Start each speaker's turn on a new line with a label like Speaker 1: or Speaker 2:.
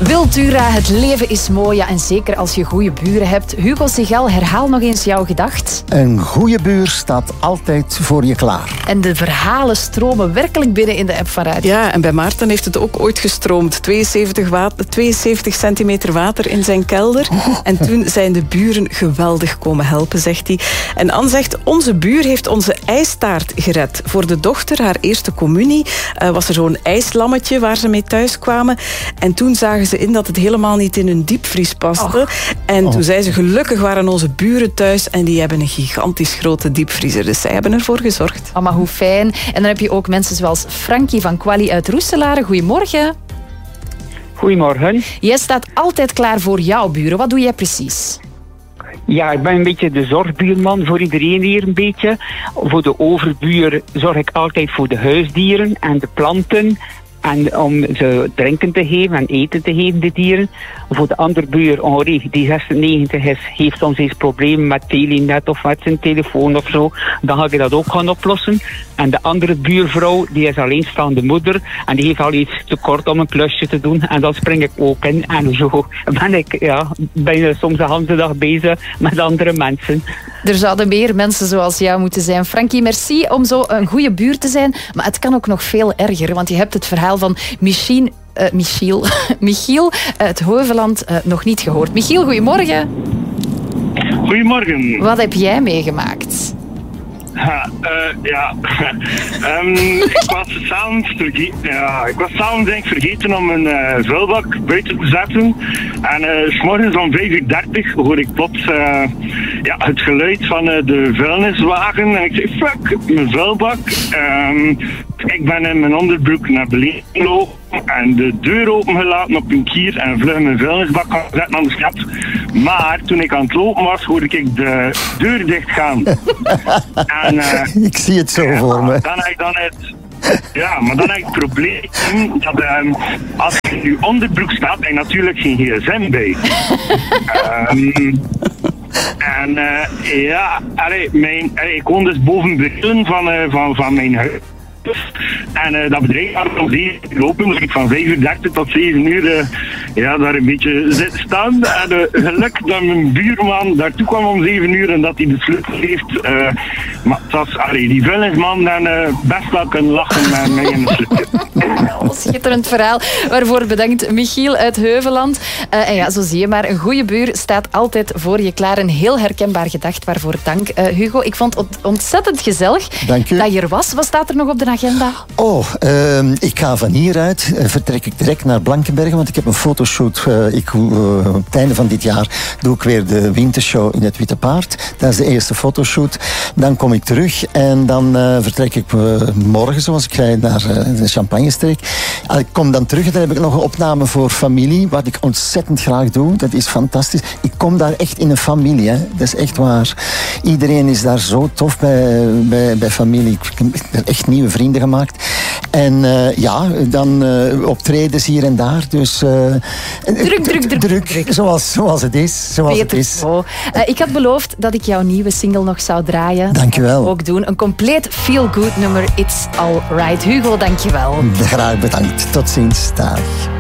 Speaker 1: Wiltura, het leven is mooi. Ja, en zeker als je goede buren hebt. Hugo Sigel, herhaal nog eens jouw gedacht.
Speaker 2: Een goede buur staat altijd voor je klaar.
Speaker 1: En de verhalen stromen werkelijk binnen in de app van Radio.
Speaker 3: Ja, en bij Maarten heeft het ook ooit gestroomd. 72 centimeter water in zijn kelder. En toen zijn de buren geweldig komen helpen, zegt hij. En Anne zegt, onze buur heeft onze ijstaart gered. Voor de dochter, haar eerste communie, was er zo'n ijslammetje waar ze mee thuis kwamen. En toen zagen ze in dat het helemaal niet in hun diepvries paste. En toen zei ze, gelukkig waren onze buren thuis en die hebben een gigantisch grote diepvriezer. Dus zij hebben ervoor gezorgd.
Speaker 1: Oh, maar hoe fijn. En dan heb je ook mensen zoals Frankie van Quali uit Roeselare. Goedemorgen.
Speaker 4: Goedemorgen.
Speaker 1: Jij staat altijd klaar voor jouw buren. Wat doe jij precies?
Speaker 4: Ja, ik ben een beetje de zorgbuurman voor iedereen hier een beetje. Voor de overbuur zorg ik altijd voor de huisdieren en de planten. En om ze drinken te geven en eten te geven, de dieren. Voor de andere buur, Henri, die 96 is, heeft soms eens problemen met telenet of met zijn telefoon of zo. Dan ga ik dat ook gaan oplossen. En de andere buurvrouw, die is alleenstaande moeder. En die heeft al iets tekort om een klusje te doen. En dan spring ik ook in. En zo ben ik bijna soms de hele dag bezig met andere mensen.
Speaker 1: Er zouden meer mensen zoals jou moeten zijn. Frankie, merci om zo een goede buur te zijn. Maar het kan ook nog veel erger. Want je hebt het verhaal van Michiel uit Heuveland nog niet gehoord. Michiel, goedemorgen.
Speaker 5: Goedemorgen.
Speaker 1: Wat heb jij meegemaakt?
Speaker 5: Ik was s'avonds vergeten om een vuilbak buiten te zetten. En 's morgens om 5:30 hoor ik plots het geluid van de vuilniswagen. En ik zeg, fuck, mijn vuilbak. Ik ben in mijn onderbroek naar beneden gelopen en de deur opengelaten op een kier en vlug mijn vuilnisbak gaan zetten aan de schat. Maar toen ik aan het lopen was, hoorde ik de deur dicht gaan. En,
Speaker 2: ik zie het zo voor me.
Speaker 5: Dan heb ik het probleem dat als je in je onderbroek staat, heb je natuurlijk geen gsm bij. Ik woon dus boven Berlin van mijn huis. En dat bedrijf had om 7 uur open, dus ik van 5:30 tot 7 uur daar een beetje zitten staan. En geluk dat mijn buurman daartoe kwam om 7 uur en dat hij de sleutel heeft. Maar het was, die vuilnisman dan best wel kunnen lachen met mij in de sleutel.
Speaker 1: Schitterend verhaal. Waarvoor bedankt Michiel uit Heuveland. En zo zie je maar, een goede buur staat altijd voor je klaar. Een heel herkenbaar gedacht, waarvoor dank. Hugo, ik vond het ontzettend gezellig dat je er was. Wat staat er nog op de agenda?
Speaker 2: Ik ga van hieruit, vertrek ik direct naar Blankenbergen, want ik heb een fotoshoot. Op het einde van dit jaar doe ik weer de wintershow in het Witte Paard. Dat is de eerste fotoshoot. Dan kom ik terug en dan vertrek ik morgen, zoals ik ga naar de Champagnestreek. Ik kom dan terug en dan heb ik nog een opname voor familie, wat ik ontzettend graag doe. Dat is fantastisch. Ik kom daar echt in een familie, hè. Dat is echt waar. Iedereen is daar zo tof bij familie. Ik heb echt nieuwe vrienden gemaakt. En dan optredens hier en daar. Dus druk. Zoals het is.
Speaker 1: Ik had beloofd dat ik jouw nieuwe single nog zou draaien.
Speaker 2: Dankjewel.
Speaker 1: Dat ook doen. Een compleet feel-good nummer. It's Alright. Hugo, dankjewel.
Speaker 2: Graag bedankt. Tot ziens. Dag.